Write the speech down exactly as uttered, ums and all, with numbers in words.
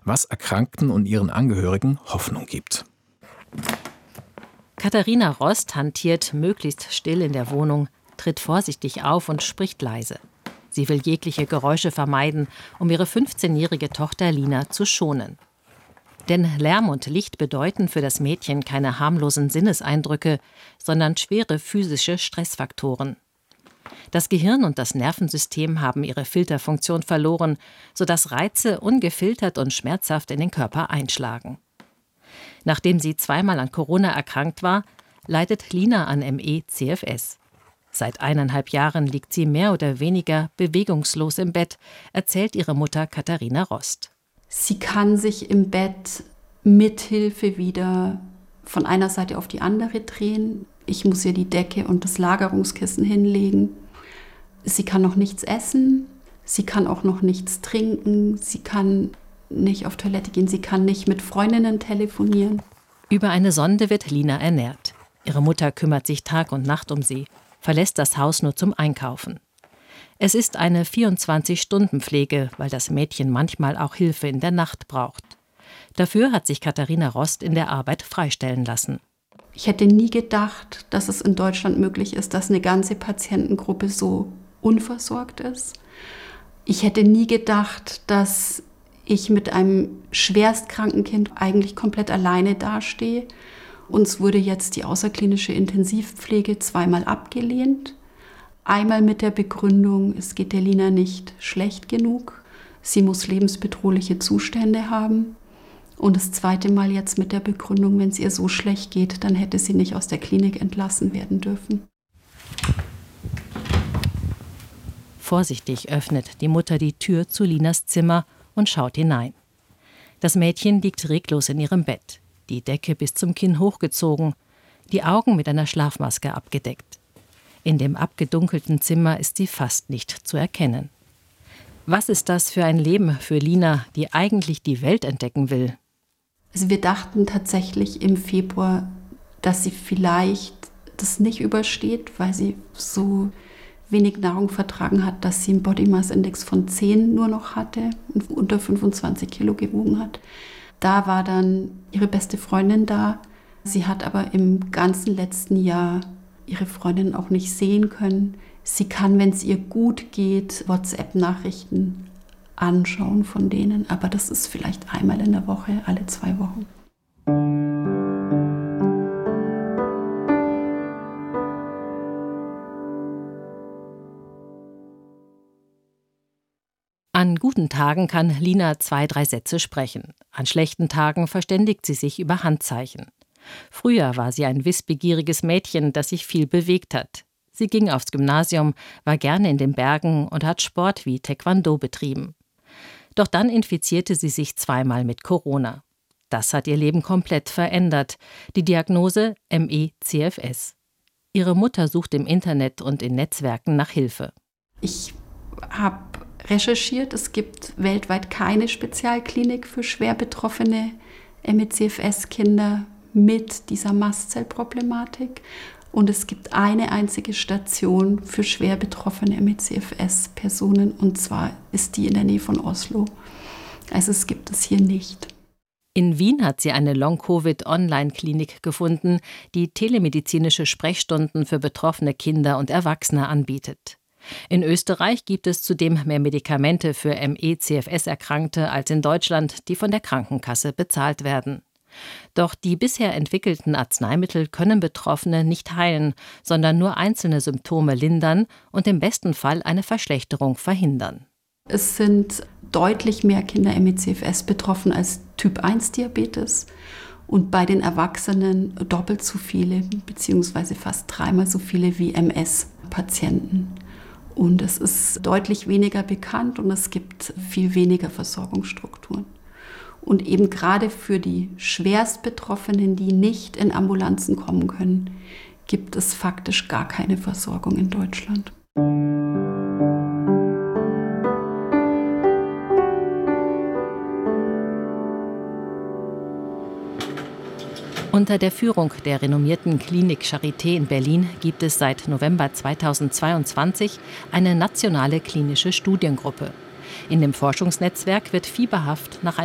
was Erkrankten und ihren Angehörigen Hoffnung gibt. Katharina Rost hantiert möglichst still in der Wohnung, tritt vorsichtig auf und spricht leise. Sie will jegliche Geräusche vermeiden, um ihre fünfzehnjährige Tochter Lina zu schonen. Denn Lärm und Licht bedeuten für das Mädchen keine harmlosen Sinneseindrücke, sondern schwere physische Stressfaktoren. Das Gehirn und das Nervensystem haben ihre Filterfunktion verloren, sodass Reize ungefiltert und schmerzhaft in den Körper einschlagen. Nachdem sie zweimal an Corona erkrankt war, leidet Lina an M E C F S. Seit eineinhalb Jahren liegt sie mehr oder weniger bewegungslos im Bett, erzählt ihre Mutter Katharina Rost. Sie kann sich im Bett mit Hilfe wieder von einer Seite auf die andere drehen. Ich muss ihr die Decke und das Lagerungskissen hinlegen. Sie kann noch nichts essen, sie kann auch noch nichts trinken, sie kann nicht auf Toilette gehen, sie kann nicht mit Freundinnen telefonieren. Über eine Sonde wird Lina ernährt. Ihre Mutter kümmert sich Tag und Nacht um sie, verlässt das Haus nur zum Einkaufen. Es ist eine vierundzwanzig-Stunden-Pflege, weil das Mädchen manchmal auch Hilfe in der Nacht braucht. Dafür hat sich Katharina Rost in der Arbeit freistellen lassen. Ich hätte nie gedacht, dass es in Deutschland möglich ist, dass eine ganze Patientengruppe so unversorgt ist. Ich hätte nie gedacht, dass ich mit einem schwerstkranken Kind eigentlich komplett alleine dastehe. Uns wurde jetzt die außerklinische Intensivpflege zweimal abgelehnt. Einmal mit der Begründung, es geht der Lina nicht schlecht genug, sie muss lebensbedrohliche Zustände haben. Und das zweite Mal jetzt mit der Begründung, wenn es ihr so schlecht geht, dann hätte sie nicht aus der Klinik entlassen werden dürfen. Vorsichtig öffnet die Mutter die Tür zu Linas Zimmer und schaut hinein. Das Mädchen liegt reglos in ihrem Bett, die Decke bis zum Kinn hochgezogen, die Augen mit einer Schlafmaske abgedeckt. In dem abgedunkelten Zimmer ist sie fast nicht zu erkennen. Was ist das für ein Leben für Lina, die eigentlich die Welt entdecken will? Also wir dachten tatsächlich im Februar, dass sie vielleicht das nicht übersteht, weil sie so wenig Nahrung vertragen hat, dass sie einen Body Mass Index von zehn nur noch hatte und unter fünfundzwanzig Kilo gewogen hat. Da war dann ihre beste Freundin da. Sie hat aber im ganzen letzten Jahr ihre Freundin auch nicht sehen können. Sie kann, wenn es ihr gut geht, WhatsApp-Nachrichten anschauen von denen, aber das ist vielleicht einmal in der Woche, alle zwei Wochen. An guten Tagen kann Lina zwei, drei Sätze sprechen. An schlechten Tagen verständigt sie sich über Handzeichen. Früher war sie ein wissbegieriges Mädchen, das sich viel bewegt hat. Sie ging aufs Gymnasium, war gerne in den Bergen und hat Sport wie Taekwondo betrieben. Doch dann infizierte sie sich zweimal mit Corona. Das hat ihr Leben komplett verändert. Die Diagnose M E C F S. Ihre Mutter sucht im Internet und in Netzwerken nach Hilfe. Ich habe recherchiert, es gibt weltweit keine Spezialklinik für schwer betroffene M E C F S-Kinder mit dieser Mastzellproblematik. Und es gibt eine einzige Station für schwer betroffene M E C F S-Personen, und zwar ist die in der Nähe von Oslo. Also es gibt es hier nicht. In Wien hat sie eine Long-Covid-Online-Klinik gefunden, die telemedizinische Sprechstunden für betroffene Kinder und Erwachsene anbietet. In Österreich gibt es zudem mehr Medikamente für M E C F S-Erkrankte als in Deutschland, die von der Krankenkasse bezahlt werden. Doch die bisher entwickelten Arzneimittel können Betroffene nicht heilen, sondern nur einzelne Symptome lindern und im besten Fall eine Verschlechterung verhindern. Es sind deutlich mehr Kinder M E C F S betroffen als Typ eins Diabetes und bei den Erwachsenen doppelt so viele, beziehungsweise fast dreimal so viele wie M S-Patienten. Und es ist deutlich weniger bekannt und es gibt viel weniger Versorgungsstrukturen. Und eben gerade für die schwerst Betroffenen, die nicht in Ambulanzen kommen können, gibt es faktisch gar keine Versorgung in Deutschland. Unter der Führung der renommierten Klinik Charité in Berlin gibt es seit November zweitausendzweiundzwanzig eine nationale klinische Studiengruppe. In dem Forschungsnetzwerk wird fieberhaft nach